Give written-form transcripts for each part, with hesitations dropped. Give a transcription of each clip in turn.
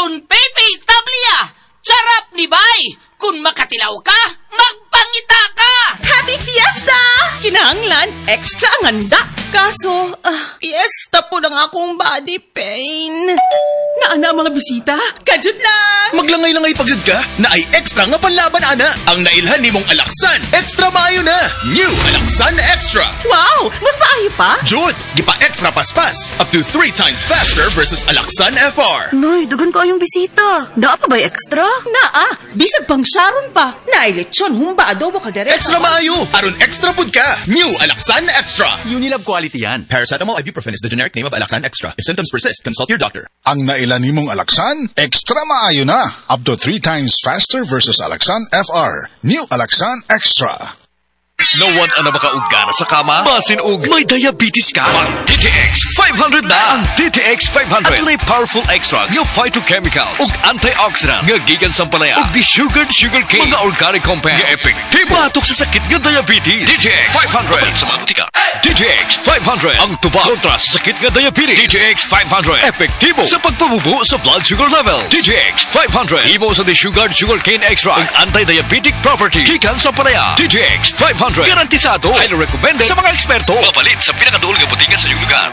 Aron Pepe Tablia, charap ni Bay. Kung makatilaw ka, magpangita ka. Happy Fiesta! Kinahanglan, extra ang handa. Kaso, fiesta po ng akong body pain. Naana mga bisita, kajud lang. Maglangay-langay pagod ka, na ay extra nga panlaban, ana. Ang nailhan ni mong Alaksan, extra maayo na. New Alaksan Extra. Wow, mas maayo pa? Jud, gipa-extra paspas. Up to 3 times faster versus Alaksan FR. Noy, dugan ko yung bisita. Naa pa ba'y extra? Naa, bisag pang Sharon pa. Nailitsyon, humba, adobo, kaldereta. Extra maayo, aron extra pud ka. New Alaksan Extra. Unilab quality yan. Paracetamol ibuprofen is the generic name of Alaksan Extra. If symptoms persist, consult your doctor. Ang nailan nimong Alaksan, extra maayo na. Up to 3 times faster versus Alaksan FR. New Alaksan Extra. Nawad ang makaugana sa kama, basin og may diabetes ka. Ang DTX 500 na. Ang DTX 500 at may powerful extracts ng phytochemicals ug antioxidants nga gikan sa palaya ug desugared sugarcane mga organic compounds nga epektibo batok sa sakit nga diabetes. DTX 500 sa mga butika. DTX 500 ang tuba kontra sa sakit nga diabetes. DTX 500 epektibo sa pagpabubo sa blood sugar level. DTX 500 imo sa desugared sugarcane extract ug anti-diabetic property gikan sa palaya. DTX 500 garantisado, highly recommended sa mga eksperto. Mapalit sa pinakaduol nga butika sa iyong lugar.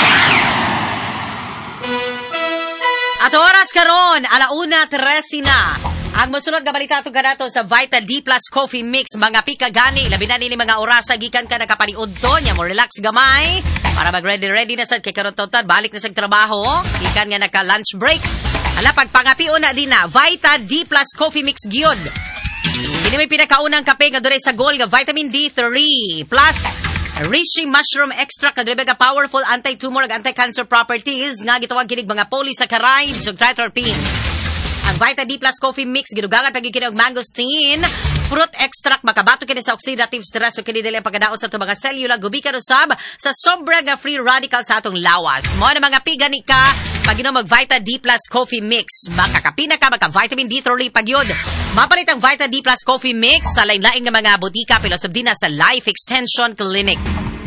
At oras karon, 1:13 na. Ang mosunod nga balita atong kanato sa Vita D Plus Coffee Mix, mga pika gani, labi na nini mga orasa gikan ka nakapaniudto nya mo relax gamay para mag-ready na sad kay karon taon balik na sa trabaho, gikan nga naka lunch break. Ala pagpangapion na din na Vita D Plus Coffee Mix gyud. Ini may pinakaunang kape nga dure sa gold nga vitamin D3 plus Reishi mushroom extract nga dure ka powerful anti-tumor ug anti-cancer properties nga gitawag kinig mga polysaccharides ug triterpenes. Ang Vita D Plus Coffee Mix gidugangan pag gikinig og mangosteen, fruit extract makabato kini sa oxidative stress ug kini dili ang pagkadaot sa mga cellular gubikan usab sa sobra nga free radical sa atong lawas. Mao na mga piga ni ka pag inom og Vita D Plus Coffee Mix, makakapina ka maka vitamin D3 pagyud. Mapalit ang Vita D Plus Coffee Mix sa lain-lain nga mga botika pilosabdina sa Life Extension Clinic.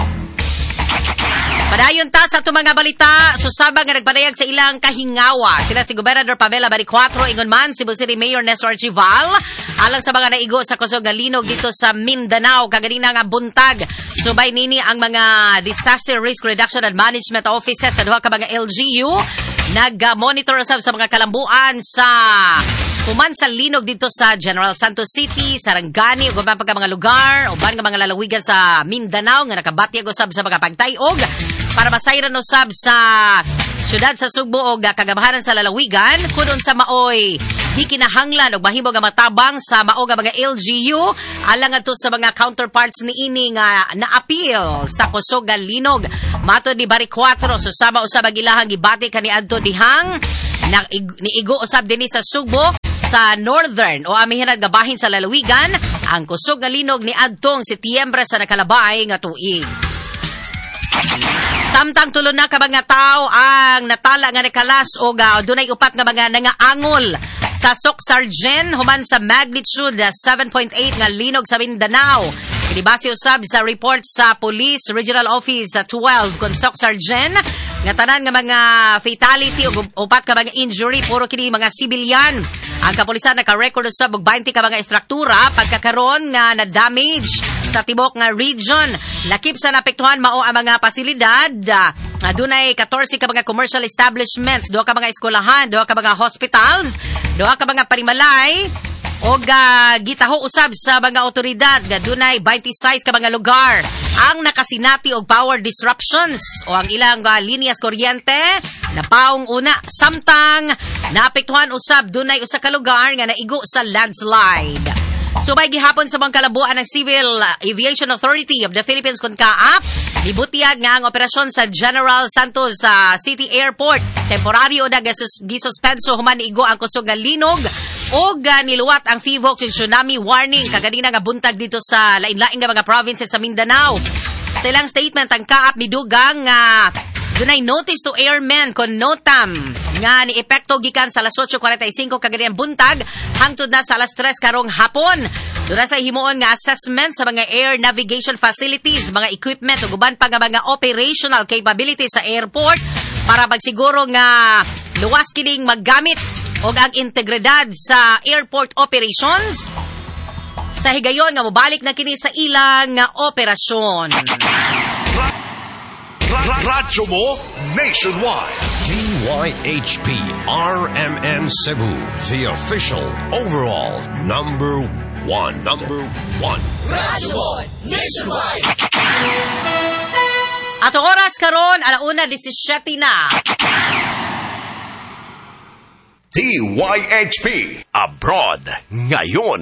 Padayon ta sa itong mga balita, susabang nga nagpadayag sa ilang kahingawa. Sila si Gobernador Pamela Baricuatro, ingon man si City Mayor Nestor Archival, alang sa mga naigo sa kusog nga linog dito sa Mindanao, kaganina nga buntag. Subay nini ang mga Disaster Risk Reduction and Management Offices sa duha ka mga LGU, nag-monitor sa mga kalambuan sa human sa linog dito sa General Santos City, Sarangani, ug pagka mga lugar, uban nga mga lalawigan sa Mindanao nga nakabatyag usab sa mga pagtayog para masayran usab sa syudad sa Sugbo o kagamahanan sa lalawigan kunon sa maoy di kinahanglan og mahimo nga matabang sa mao nga mga LGU alang ato sa mga counterparts ni ini nga na-appeal sa kusog nga linog. Matod ni Baricuatro susama usab ang ilahang gibati kaniadto dihang niigo usab dinhi sa Sugbo sa northern o amihinad gabahin sa lalawigan ang kusog nga linog ni adtong Setyembre sa nakalabay nga tuig. Samtang tulo na ka mga tao ang natala nga nakalas o dunay upat nga mga nangaangol sa Socsargen human sa magnitude 7.8 nga linog sa Mindanao. Inibase usab sa report sa Police Regional Office 12 kon Socsargen nga tanan nga mga fatality o upat ka mga injury puro kini mga sibilyan. Ang kapulisan naka-record usab og 20 ka mga estruktura pagkakaron nga na-damage sa tibok nga region. Lakip sa napektuhan mao ang mga pasilidad. Dunay 14 ka mga commercial establishments, 2 ka mga eskwelahan, 2 ka mga hospitals, 2 ka mga parimalay, o gitaho usab sa mga otoridad nga dunay 26 ka mga lugar ang nakasinati og power disruptions o ang ilang linyas kuryente napaong una. Samtang naapektuhan usab dunay usa ka lugar nga naigo sa landslide. Subay gihapon sa mga kalabuan ng Civil Aviation Authority of the Philippines kun kaap gibutiag nga ang operasyon sa General Santos City Airport temporaryo na gisuspenso human igo ang kusog nga linog o niluwat ang FIVOX yung tsunami warning kaganina nga buntag dito sa lain-lain nga mga provinces sa Mindanao. Sa ilang statement ang kaap midugang dunay notice to airmen kon NOTAM nga ni epekto gikan sa alas 8:45 kaganina buntag hangtod na sa alas 3 karong hapon. Dura sa himuon nga assessment sa mga air navigation facilities, mga equipment ug uban pa nga mga operational capabilities sa airport para magsiguro nga luwas kining maggamit o ang integridad sa airport operations. Sa higayon nga mobalik na kini sa ilang nga operasyon. Radyo mo nationwide. DYHP RMN Cebu, the official overall number one. Radyo mo nationwide. At ang oras karon, 1:17 na. DYHP Abroad ngayon.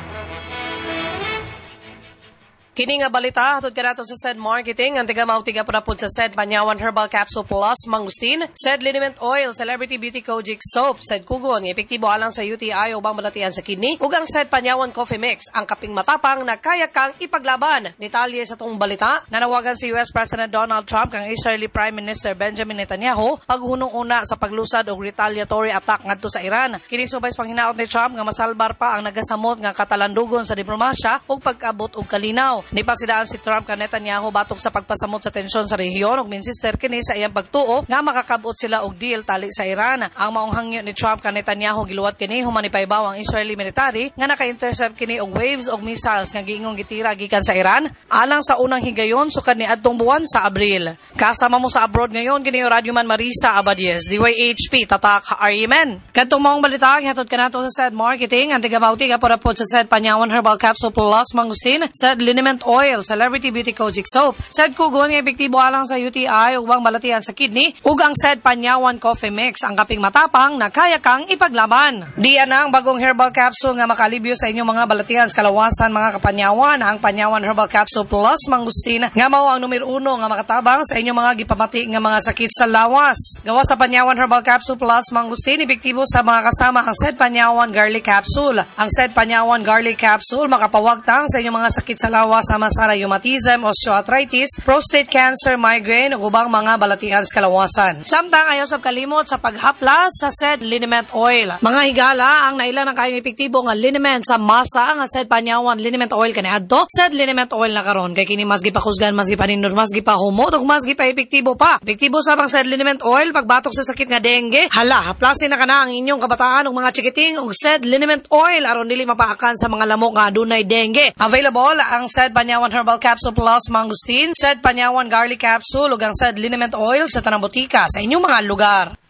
Kini nga balita, hatod ka nato sa SED Marketing, ang tiga-mautiga po na po sa SED Panyawan Herbal Capsule Plus Mangustin, SED Liniment Oil, Celebrity Beauty Kojic Soap, SED Kugon, epektibo alang sa UTI o bang malatian sa kidney, ug ang SED Panyawan Coffee Mix, ang kaping matapang na kaya kang ipaglaban. Detalye sa tong balita, nanawagan si US President Donald Trump kang Israeli Prime Minister Benjamin Netanyahu paghunong una sa paglusad og retaliatory attack ngadto sa Iran. Kini subay sa panghinaot ni Trump nga masalbar pa ang nagasamot nga katalandugon sa diplomasya ug pag-abot og kalinaw. Nipasidaan si Trump ka Netanyahu batok sa pagpasamot sa tensyon sa rehiyon ug minsister kini sa iyang pagtuo nga makakabot sila og deal tali sa Iran. Ang maong hangyo ni Trump ka Netanyahu giluwat kini human ipaibaw ang Israeli military nga naka-intercept kini og waves og missiles nga giingong gitira gikan sa Iran alang sa unang higayon sukad ni adtong buwan sa Abril. Kasama mo sa abroad ngayon kini Radyo Man Marisa Abadies, DYHP Tatak Arimen. Kadtong maong balita gihatod kanato sa SED Marketing, ang tiga-bauti ka pod sa SED Panyawan Herbal Capsule Plus Mangustin, SED Liniment Oil, Celebrity Beauty Kojic Soap, SED Kugon nga epektibo alang sa UTI ug bang balatian sa kidney, ug ang SED Panyawan Coffee Mix, ang kaping matapang na kaya kang ipaglaban. Diyan ang bagong herbal capsule nga makalibyo sa inyong mga balatian sa kalawasan mga kapanyawan, ang Panyawan Herbal Capsule Plus Mangustin nga mao ang numero 1 nga makatabang sa inyong mga gipamati nga mga sakit sa lawas. Gawa sa Panyawan Herbal Capsule Plus Mangustin, epektibo sa mga kasama ang SED Panyawan Garlic Capsule. Ang SED Panyawan Garlic Capsule makapawagtang sa inyong mga sakit sa lawas sama sa rheumatism, osteoarthritis, prostate cancer, migraine ug ubang mga balatian sa kalawasan. Samtang ayaw sab kalimot sa paghaplas sa SED Liniment Oil. Mga higala ang naila ng kayong epektibo nga liniment sa masa nga SED Panyawan Liniment Oil kaniadto, SED Liniment Oil na karon kay kini mas gipakusgan, mas gipanindot, mas gipahumot ug mas gipa-epektibo pa. Epektibo sa pang SED Liniment Oil pagbatok sa sakit nga dengue. Hala, haplasin na kana ang inyong kabataan ug mga chikiting ug SED Liniment Oil aron dili mapaakan sa mga lamok nga adunay dengue. Available ang SED Panyawan Herbal Capsule Plus Mangustin, SED Panyawan Garlic Capsule ug ang SED Liniment Oil sa tanang botika sa inyong mga lugar.